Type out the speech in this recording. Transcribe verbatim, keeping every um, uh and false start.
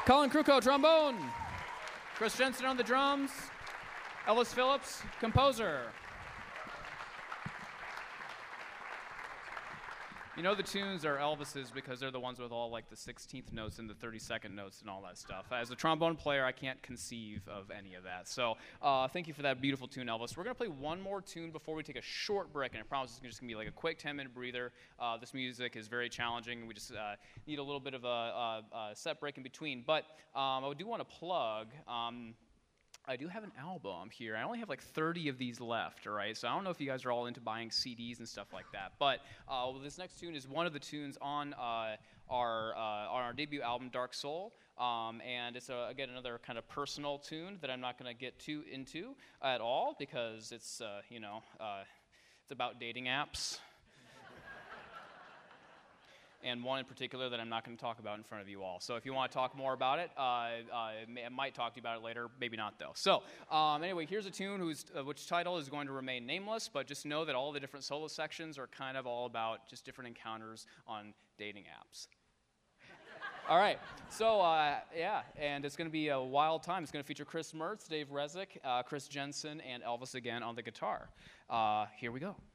Colin Kruko, trombone. Chris Jensen on the drums. Elvis Phillips, composer. You know the tunes are Elvis's because they're the ones with all like the sixteenth notes and the thirty-second notes and all that stuff. As a trombone player, I can't conceive of any of that. So uh, thank you for that beautiful tune, Elvis. We're going to play one more tune before we take a short break, and I promise it's just going to be like a quick ten-minute breather. Uh, this music is very challenging. We just uh, need a little bit of a, a, a set break in between. But um, I do want to plug... Um, I do have an album here. I only have like thirty of these left, all right? So I don't know if you guys are all into buying C Ds and stuff like that. But uh, well, this next tune is one of the tunes on uh, our uh, on our debut album, Dark Soul. Um, and it's, uh, again, another kind of personal tune that I'm not going to get too into at all because it's, uh, you know, uh, it's about dating apps. And one in particular that I'm not going to talk about in front of you all. So if you want to talk more about it, uh, uh, I might talk to you about it later, maybe not though. So um, anyway, here's a tune whose, uh, which title is going to remain nameless, but just know that all the different solo sections are kind of all about just different encounters on dating apps. All right, so uh, yeah, and it's going to be a wild time. It's going to feature Chris Mertz, Dave Resnick, uh, Chris Jensen, and Elvis again on the guitar. Uh, here we go.